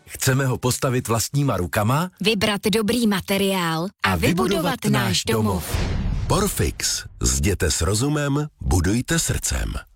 Chceme ho postavit vlastníma rukama, vybrat dobrý materiál a vybudovat náš domov. Porfix. Zděte s rozumem, budujte srdcem.